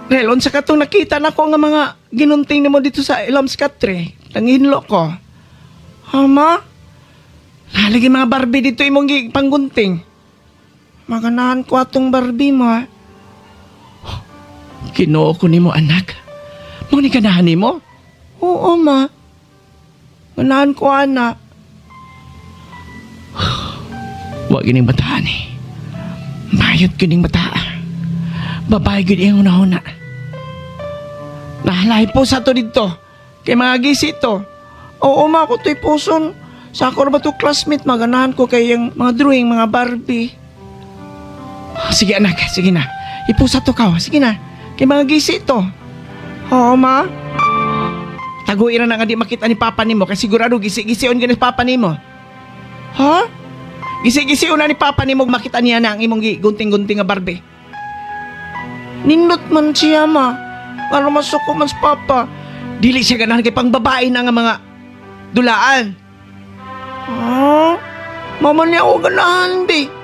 Relon sa katong nakita na ko nga mga ginunting nimo dito sa Ilom's Katre. Tanginlo ko. Hama? Nalagi mga Barbie dito imong panggunting. Maganahan ko atong Barbie mo. Kinoo ko nimo anak. Mo ni ganahan nimo? Oo ma. Ganahan ko anak. Huwag gining bataan eh. Mayot gining bataan. Babae gud iyang una-una. Nahalay po sa to dito. Kay mga gisi to. Oo ma, ako to'y puson. Sa ako ba to classmate, maganahan ko kay yung mga drawing, mga Barbie. Sige anak, sige na. Ipusa to ka, sige na. Kay mga gisi to. Oo ma. Taguin na nga di makita ni papa nimo kay sigurado gisi-gision ni papa nimo. Ha? Gisi-gision na ni papa nimo makita niya na ang imong gunting-gunting nga Barbie. Nindot man siya ma. Para masuko man sa papa. Dili siya ganahan kay pang babae na nga mga dulaan. Ha? Mama niya ako ganahan, be.